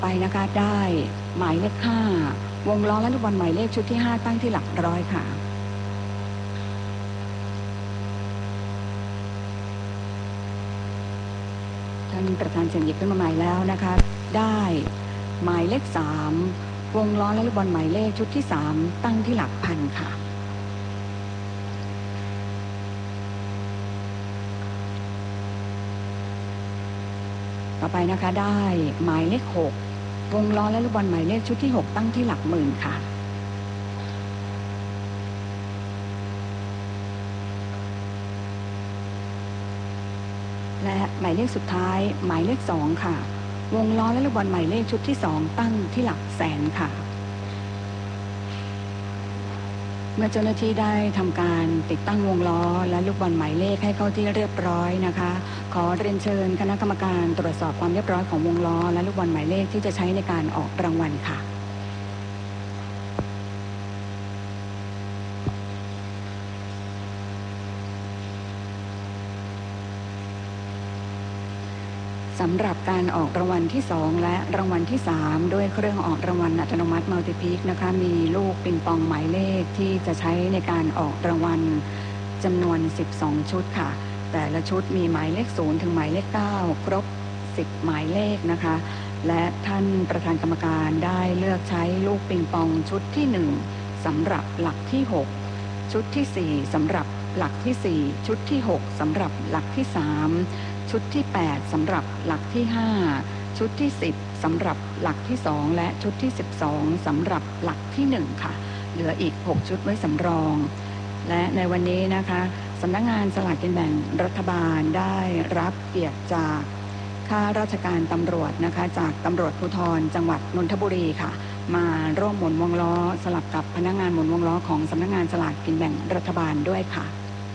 ไปนะคะได้หมายเลข5วงล้อและลูกบอลหมายเลขชุดที่5ตั้งที่หลักร้อยค่ะท่านประธานเสียงหยิบขึ้นมาใหม่แล้วนะคะได้หมายเลข3วงล้อและลูกบอลหมายเลขชุดที่3ตั้งที่หลักพันค่ะต่อไปนะคะได้หมายเลข6วงล้อและลูกบอลหมายเลขชุดที่6ตั้งที่หลักหมื่นค่ะและหมายเลขสุดท้ายหมายเลข2ค่ะวงล้อและลูกบอลหมายเลขชุดที่2ตั้งที่หลักแสนค่ะเมื่อเจ้าหน้าที่ได้ทำการติดตั้งวงล้อและลูกบอลหมายเลขให้เข้าที่เรียบร้อยนะคะขอเรียนเชิญคณะกรรมการตรวจสอบความเรียบร้อยของวงล้อและลูกบอลหมายเลขที่จะใช้ในการออกรางวัลค่ะสำหรับการออกรางวัลที่2และรางวัลที่3ด้วยเครื่องออกรางวัลอัตโนมัติมัลติพีคนะคะมีลูกปิงปองหมายเลขที่จะใช้ในการออกรางวัลจำนวน12ชุดค่ะแต่ละชุดมีหมายเลข0ถึงหมายเลข9ครบ10หมายเลขนะคะและท่านประธานกรรมการได้เลือกใช้ลูกปิงปองชุดที่1สำหรับหลักที่6ชุดที่4สำหรับหลักที่4ชุดที่6สำหรับหลักที่3ชุดที่8สำหรับหลักที่5ชุดที่10สำหรับหลักที่2และชุดที่12สำหรับหลักที่1ค่ะเหลืออีก6ชุดไว้สำรองและในวันนี้นะคะสำนักงานสลากกินแบ่งรัฐบาลได้รับเกียรติจากข้าราชการตำรวจนะคะจากตำรวจภูธรจังหวัดนนทบุรีค่ะมาร่วมหมุนวงล้อสลับกับพนักงานหมุนวงล้อของสำนักงานสลากกินแบ่งรัฐบาลด้วยค่ะ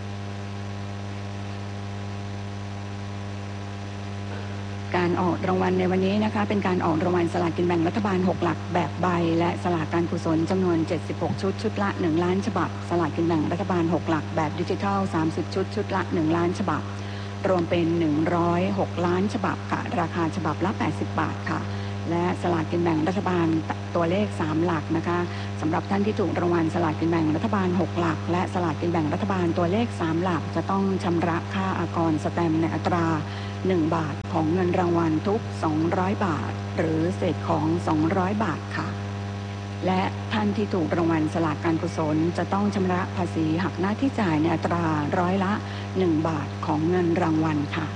การออกรางวัลในวันนี้นะคะเป็นการออกรางวัลสลากกินแบ่งรัฐบาล6หลักแบบใบและสลากการกุศลจำนวน76ชุดชุดละ1ล้านฉบับสลากกินแบ่งรัฐบาล6หลักแบบดิจิทัล30ชุดชุดละ1ล้านฉบับรวมเป็น106ล้านฉบับค่ะราคาฉบับละ80บาทค่ะและสลากกินแบ่งรัฐบาลตัวเลข3หลักนะคะสำหรับท่านที่ถูกรางวัลสลากกินแบ่งรัฐบาล6หลักและสลากกินแบ่งรัฐบาลตัวเลข3หลักจะต้องชำระค่าอากรสแตมป์ในอัตรา1บาทของเงินรางวัลทุก200บาทหรือเศษของ200บาทค่ะและท่านที่ถูกรางวัลสลากการกุศลจะต้องชำระภาษีหักหน้าที่จ่ายในอัตราร้อยละ1บาทของเงินรางวัลค่ะ